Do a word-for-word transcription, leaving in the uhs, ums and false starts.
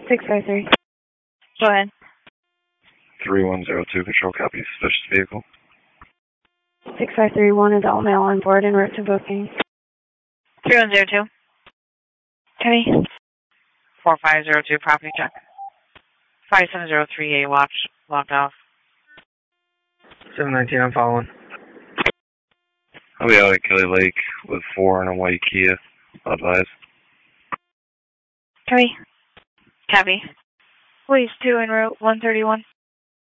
six five three. Go ahead. three one zero two, control copy, suspicious vehicle. six five three one, adult male on board en route to booking. three one zero two. Kenny. four five zero two, property check. five seven zero three A, watch, locked off. seven nineteen, I'm following. I'll be out at Kelly Lake with four and a white Kia. Advise. Kenny. Copy. Police two en route, one thirty-one.